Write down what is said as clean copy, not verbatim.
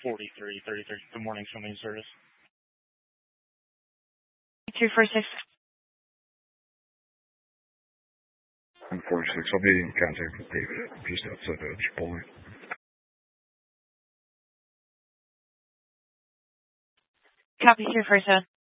4333. Good morning, Swimming Service. 246. 46. I'll be in contact with David just outside of Chipotle. Copy 247.